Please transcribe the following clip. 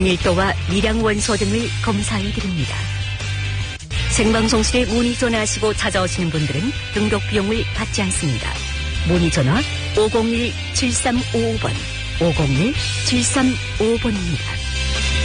밀도와 미량 원소 등을 검사해드립니다. 생방송실에 문의 전화하시고 찾아오시는 분들은 등록 비용을 받지 않습니다. 문의 전화 501-7355번, 501-7355번입니다.